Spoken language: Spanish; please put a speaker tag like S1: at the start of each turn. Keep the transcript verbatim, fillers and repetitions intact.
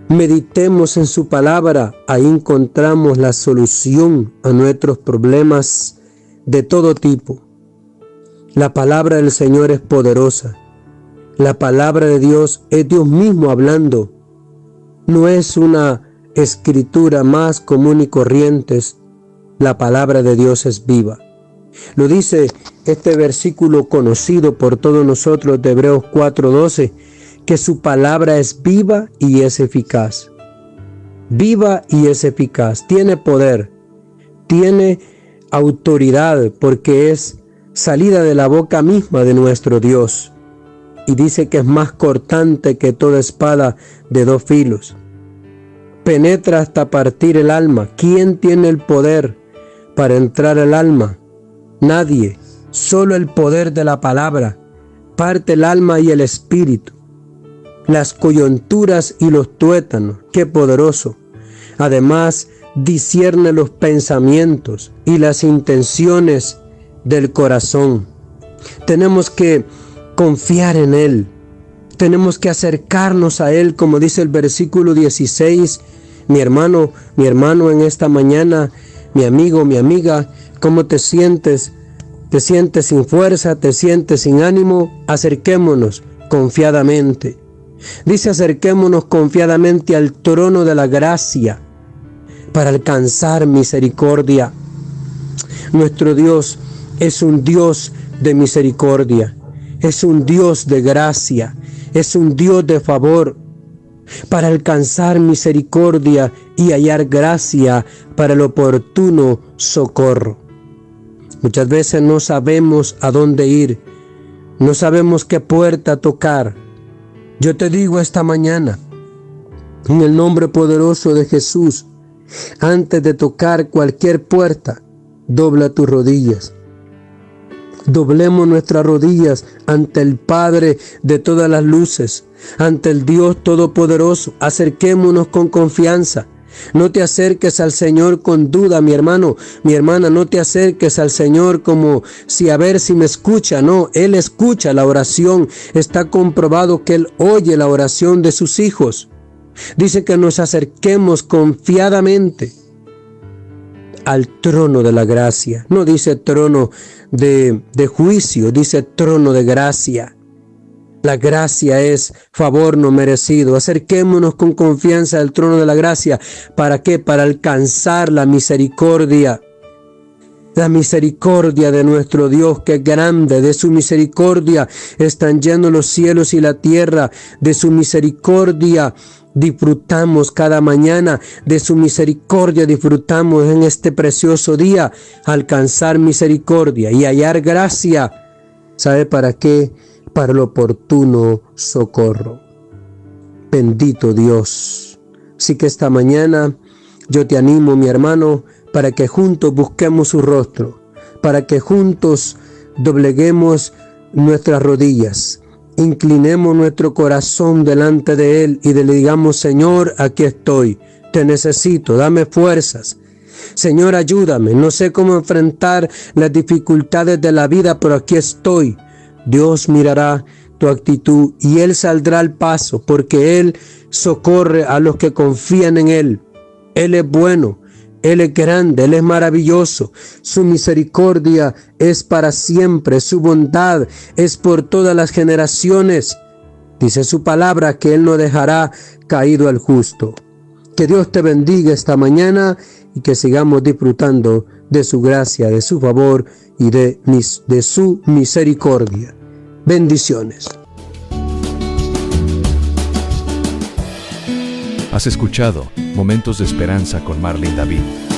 S1: Meditemos en su palabra, ahí encontramos la solución a nuestros problemas de todo tipo. La palabra del Señor es poderosa. La palabra de Dios es Dios mismo hablando. No es una escritura más común y corriente. La palabra de Dios es viva. Lo dice este versículo conocido por todos nosotros de Hebreos cuatro doce, que su palabra es viva y es eficaz. Viva y es eficaz. Tiene poder, tiene autoridad, porque es salida de la boca misma de nuestro Dios. Y dice que es más cortante que toda espada de dos filos. Penetra hasta partir el alma. ¿Quién tiene el poder para entrar al alma? Nadie. Solo el poder de la palabra parte el alma y el espíritu, las coyunturas y los tuétanos. ¡Qué poderoso! Además, discierne los pensamientos y las intenciones del corazón. Tenemos que confiar en Él. Tenemos que acercarnos a Él, como dice el versículo dieciséis. Mi hermano, mi hermano, en esta mañana, mi amigo, mi amiga, ¿cómo te sientes? ¿Te sientes sin fuerza? ¿Te sientes sin ánimo? Acerquémonos confiadamente. Dice, acerquémonos confiadamente al trono de la gracia para alcanzar misericordia. Nuestro Dios es un Dios de misericordia, es un Dios de gracia, es un Dios de favor, para alcanzar misericordia y hallar gracia para el oportuno socorro. Muchas veces no sabemos a dónde ir, no sabemos qué puerta tocar. Yo te digo esta mañana, en el nombre poderoso de Jesús, antes de tocar cualquier puerta, dobla tus rodillas. Doblemos nuestras rodillas ante el Padre de todas las luces, ante el Dios Todopoderoso. Acerquémonos con confianza. No te acerques al Señor con duda, mi hermano, mi hermana. No te acerques al Señor como si a ver si me escucha. No, Él escucha la oración. Está comprobado que Él oye la oración de sus hijos. Dice que nos acerquemos confiadamente al trono de la gracia. No dice trono de, de juicio, dice trono de gracia. La gracia es favor no merecido. Acerquémonos con confianza al trono de la gracia. ¿Para qué? Para alcanzar la misericordia. La misericordia de nuestro Dios, que es grande. De su misericordia están llenos los cielos y la tierra. De su misericordia disfrutamos cada mañana. De su misericordia disfrutamos en este precioso día. Alcanzar misericordia y hallar gracia. ¿Sabe para qué? Para el oportuno socorro. Bendito Dios. Así que esta mañana yo te animo, mi hermano, para que juntos busquemos su rostro, para que juntos dobleguemos nuestras rodillas, inclinemos nuestro corazón delante de Él y le digamos: Señor, aquí estoy, te necesito, dame fuerzas. Señor, ayúdame, no sé cómo enfrentar las dificultades de la vida, pero aquí estoy. Dios mirará tu actitud y Él saldrá al paso, porque Él socorre a los que confían en Él. Él es bueno, Él es grande, Él es maravilloso. Su misericordia es para siempre, su bondad es por todas las generaciones. Dice su palabra que Él no dejará caído al justo. Que Dios te bendiga esta mañana y que sigamos disfrutando de su gracia, de su favor y de, mis, de su misericordia. Bendiciones.
S2: Has escuchado Momentos de Esperanza con Marlene David.